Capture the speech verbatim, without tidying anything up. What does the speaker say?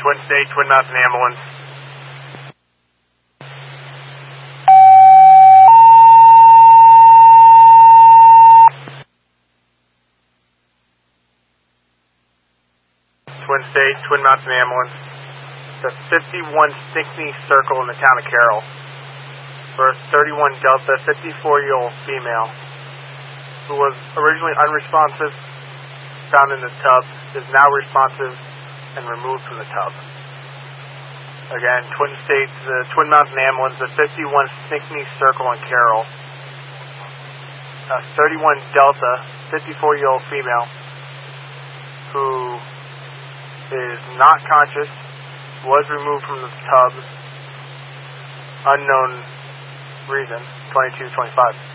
Twin State, Twin Mountain Ambulance. Twin State, Twin Mountain Ambulance. The fifty-one Stickney Circle in the town of Carroll. For a thirty-one Delta, fifty-four-year-old female who was originally unresponsive, found in the tub, is now responsive and removed from the tub. Again, Twin State, the Twin Mountain Ambulance, the fifty-one Stickney Circle in Carroll. A thirty-one Delta, fifty-four-year-old female who is not conscious, was removed from the tub, unknown reason, twenty-two twenty-five.